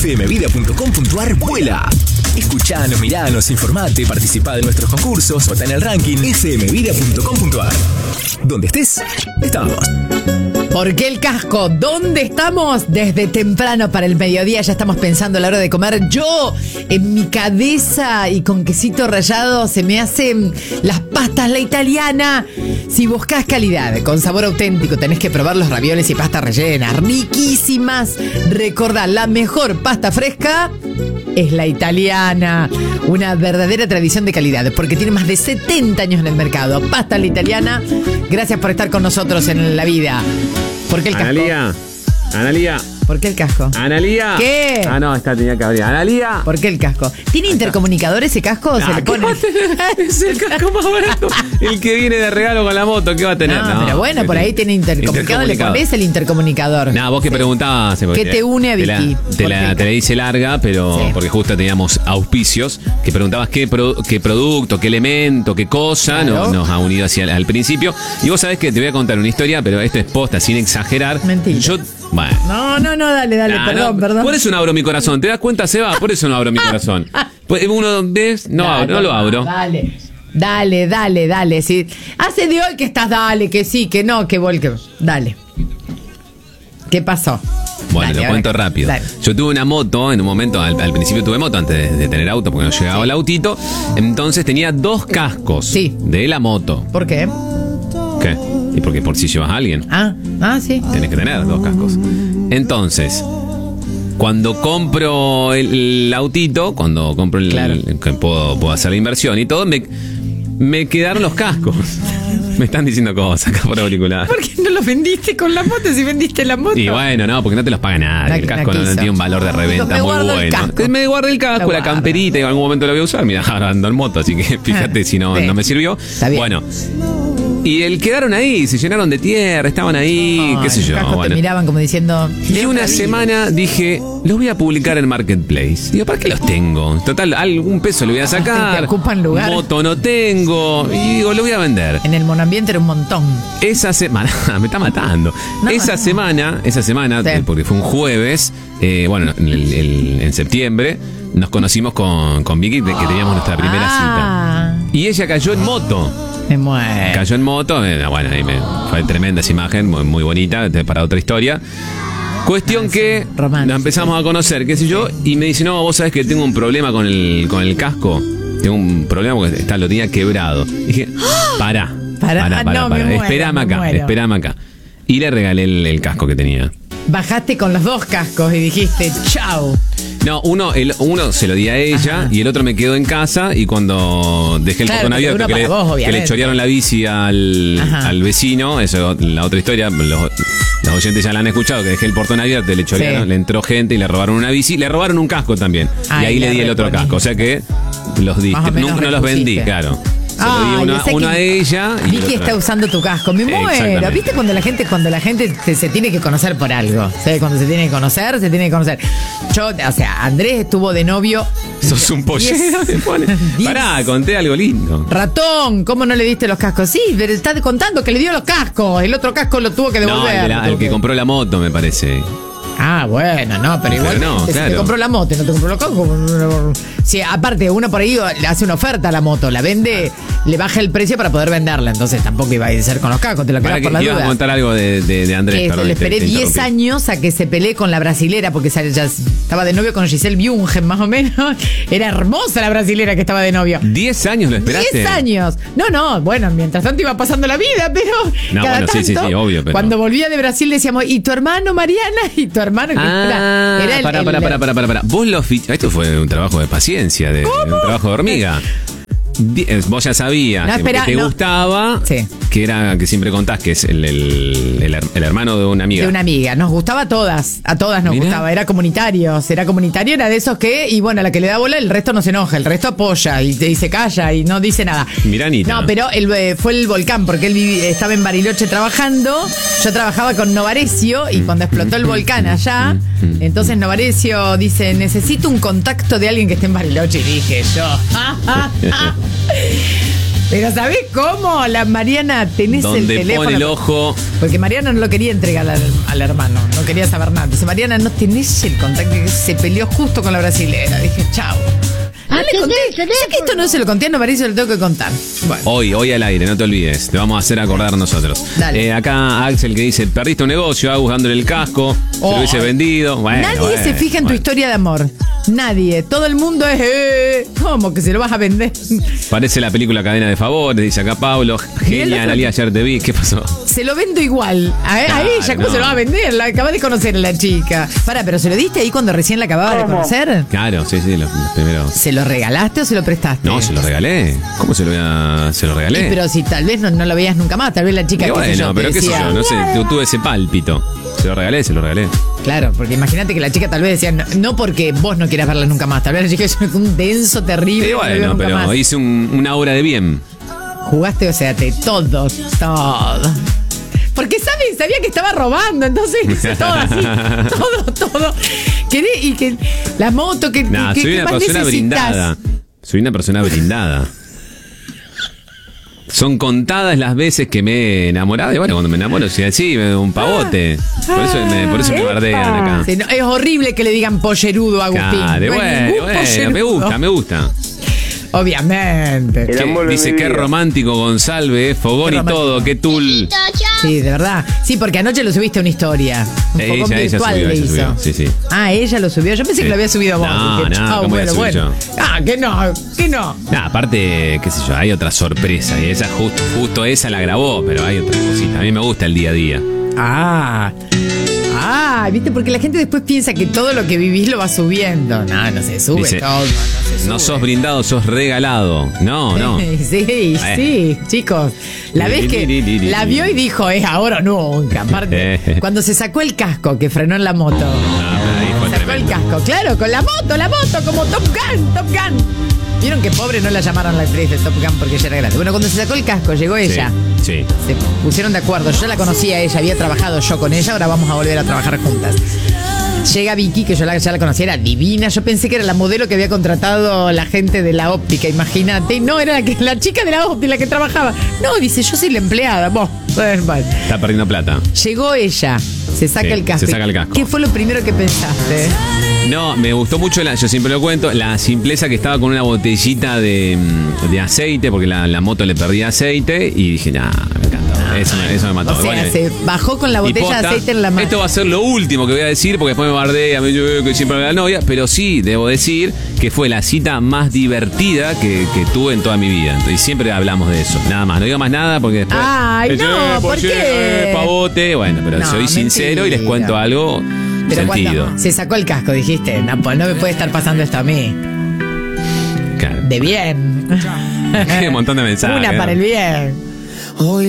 fmvida.com.ar vuela. Escuchanos, miranos, informate, participá de nuestros concursos, vota en el ranking fmvida.com.ar. Donde estés, estamos. ¿Por qué el casco? ¿Dónde estamos? Desde temprano para el mediodía ya estamos pensando a la hora de comer. Yo, en mi cabeza y con quesito rallado, se me hacen las pastas la italiana. Si buscas calidad, con sabor auténtico, tenés que probar los ravioles y pastas rellenas. Riquísimas. Recordá, la mejor pasta fresca es la italiana. Una verdadera tradición de calidad, porque tiene más de 70 años en el mercado. Pasta la italiana. Gracias por estar con nosotros en la vida. ¿Por qué el casco? Analía. ¿Por qué el casco? Analía. ¿Qué? Ah, no, esta tenía que abrir. Analía. ¿Por qué el casco? ¿Tiene intercomunicador ese casco o se le pone? Es el casco más barato. El que viene de regalo con la moto, ¿qué va a tener? No, pero bueno, por ahí tiene intercomunicador. Le pones el intercomunicador. No, vos que preguntabas. ¿Qué te une a Vicky? Te la hice larga, pero sí, porque justo teníamos auspicios, que preguntabas qué producto, qué elemento, qué cosa, claro, nos ha unido hacia al principio. Y vos sabés que te voy a contar una historia, pero esto es posta, sin exagerar. Mentira. Bueno. No, dale, perdón. Por eso no abro mi corazón, ¿te das cuenta, Seba? Por eso no abro mi corazón. Uno ves, no lo abro. Dale. Sí. Hace de hoy que estás, dale, que sí, que no, que volque. Dale. ¿Qué pasó? Bueno, lo cuento rápido. Dale. Yo tuve una moto, en un momento, al principio tuve moto antes de tener auto, porque no llegaba el autito. Entonces tenía 2 cascos de la moto. ¿Por qué? ¿Qué? Y porque por si llevas a alguien. Sí. Tenés que tener 2 cascos. Entonces, cuando compro el autito, que puedo hacer la inversión y todo, me quedaron los cascos. Me están diciendo cosas acá por auricular. ¿Por qué no los vendiste con la moto si vendiste la moto? Y bueno, no, porque no te los paga nadie. El casco no tiene un valor de reventa muy bueno. Me guardé el casco, la camperita, y en algún momento lo voy a usar. Mira, ahora ando en moto, así que fíjate si no me sirvió. Bueno. Y quedaron ahí, se llenaron de tierra, estaban ahí, qué sé yo. Bueno. Te miraban como diciendo... Y una semana dije, los voy a publicar en Marketplace. Digo, ¿para qué los tengo? Total, algún peso le voy a sacar. Te ocupan lugar. Moto no tengo. Y digo, lo voy a vender. En el monoambiente era un montón. Esa semana, me está matando. Esa semana, porque fue un jueves, en septiembre, nos conocimos con Vicky, que teníamos nuestra primera cita. Y ella cayó en moto. Me muero. Cayó en moto, ahí fue tremenda esa imagen, muy bonita, para otra historia. Cuestión que nos empezamos a conocer, qué sé yo, y me dice, no, vos sabés que tengo un problema con el casco. Tengo un problema porque lo tenía quebrado. Y dije, pará. Esperame acá. Y le regalé el casco que tenía. Bajaste con los 2 cascos y dijiste, chao. No, uno se lo di a ella y el otro me quedó en casa, y cuando dejé el portón abierto, que le chorearon la bici al vecino, eso es la otra historia, los oyentes ya la han escuchado, que dejé el portón abierto, le chorearon, le entró gente y le robaron una bici, le robaron un casco también, y ahí le di el otro casco, o sea que los diste, no los vendí, claro. Se lo di uno a ella. Y Vicky está usando tu casco. Me muero. ¿Viste cuando la gente se tiene que conocer por algo? ¿Sabes? Cuando se tiene que conocer, se tiene que conocer. Andrés estuvo de novio. Sos un pollero, me pone. Pará, conté algo lindo. Ratón, ¿cómo no le diste los cascos? Sí, pero está contando que le dio los cascos. El otro casco lo tuvo que devolver. No, el que compró la moto, me parece. Bueno, no, pero igual no, claro. te compró la moto y no te compró los cascos. Sí, aparte, uno por ahí le hace una oferta a la moto, la vende, le baja el precio para poder venderla, entonces tampoco iba a ser con los cascos, te lo quedas por la duda. Ibas a contar algo de Andrés. Que le esperé 10 años a que se pelee con la brasilera, porque ya estaba de novio con Giselle Bündchen, más o menos. Era hermosa la brasilera que estaba de novio. ¿10 años lo esperaste? 10 años. No, bueno, mientras tanto iba pasando la vida, pero sí, obvio. Pero... Cuando volvía de Brasil decíamos, ¿y tu hermano, Mariana? ¿Y tu hermano? Para. Vos lo fichaste. Esto fue un trabajo de paciencia, un trabajo de hormiga. Vos ya sabías que te gustaba, que siempre contás que es el hermano de una amiga. De una amiga, nos gustaba a todas nos gustaba, era comunitario, era de esos que, y bueno, a la que le da bola, el resto no se enoja, el resto apoya y se calla y no dice nada. Mirá, Anita. No, pero fue el volcán, porque él estaba en Bariloche trabajando, yo trabajaba con Novarecio y cuando explotó el volcán allá, entonces Novarecio dice, necesito un contacto de alguien que esté en Bariloche, y dije yo, Pero ¿sabés cómo? La Mariana, tenés donde el teléfono. Pone el ojo. Porque Mariana no lo quería entregar al hermano, no quería saber nada. Dice, Mariana, no tenés el contacto, que se peleó justo con la brasilera. Dije, chao. No le conté. Sé que esto no se lo conté a Novaricio, lo tengo que contar. Bueno. Hoy al aire, no te olvides. Te vamos a hacer acordar nosotros. Acá Axel que dice, perdiste un negocio, Agus dándole el casco, se lo hubiese vendido. Nadie se fija en tu historia de amor. Nadie. Todo el mundo es... ¿Cómo que se lo vas a vender? Parece la película Cadena de Favores, dice acá Pablo. Genial, Ali, ayer te vi. ¿Qué pasó? Se lo vendo igual. A ella, ¿cómo se lo va a vender? La acabas de conocer a la chica. ¿Pero se lo diste ahí cuando recién la acababas de conocer? Claro, sí, los primeros. ¿Se lo regalaste o se lo prestaste? No, se lo regalé. ¿Cómo se lo regalé? Pero si tal vez no lo veías nunca más, tal vez la chica... pero qué sé yo, no sé, tuve ese pálpito. Se lo regalé. Claro, porque imagínate que la chica tal vez decía, no porque vos no quieras verla nunca más, tal vez la chica es un denso terrible. Pero más. Hice una obra de bien. Jugaste, o sea, todo. Porque sabía que estaba robando, entonces hice todo así, todo. Y que la moto, que soy una persona brindada. Soy una persona brindada. Son contadas las veces que me he enamorado. Y bueno, cuando me enamoro, soy así, me doy un pavote. Por eso me bardean acá. Sí, es horrible que le digan pollerudo a Agustín. Bueno, me gusta. Obviamente. Dice qué romántico Gonzalve, fogón y todo, qué tul. Sí, de verdad. Sí, porque anoche lo subiste a una historia. Un fogón virtual le hizo. Sí. Ella lo subió. Yo pensé que lo había subido vos. Bueno. Que no. Aparte, qué sé yo, hay otra sorpresa. Y esa justo esa la grabó, pero hay otra cosita. A mí me gusta el día a día. ¿Viste? Porque la gente después piensa que todo lo que vivís lo va subiendo. No se sube. Dice, todo. No sos brindado, sos regalado. No. Sí, chicos. La vez que la vio y dijo, es ahora o nunca. Aparte, cuando se sacó el casco que frenó en la moto. Sacó el casco, claro, con la moto, como Top Gun. ¿Vieron que pobre no la llamaron la actriz de Top Gun porque ella era grande? Bueno, cuando se sacó el casco, llegó ella. Sí. Se pusieron de acuerdo. Yo la conocía a ella, había trabajado yo con ella, ahora vamos a volver a trabajar juntas. Llega Vicky, que yo ya la conocía, era divina. Yo pensé que era la modelo que había contratado la gente de la óptica, imagínate. No, era la chica de la óptica la que trabajaba. No, dice, yo soy la empleada. Está perdiendo plata. Llegó ella, se saca el casco. ¿Qué fue lo primero que pensaste? No, me gustó mucho, yo siempre lo cuento, la simpleza que estaba con una botellita de aceite, porque la moto le perdía aceite, y dije, me encantó. Eso me mató. O sea, se bajó con la botella de aceite en la mano. Esto va a ser lo último que voy a decir, porque después me bardea, que siempre me la novia, pero sí, debo decir que fue la cita más divertida que tuve en toda mi vida. Y siempre hablamos de eso. Nada más, no digo más nada, porque después... ¿por qué? Pavote, bueno, pero soy sincero y les cuento algo... Pero sentido. Cuando se sacó el casco, dijiste, no me puede estar pasando esto a mí. Claro. De bien. Un montón de mensajes. Una para el bien.